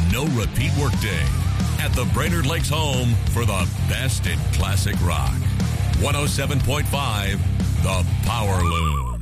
no repeat workday at the Brainerd Lakes home for the best in classic rock. 107.5 The Power Loom.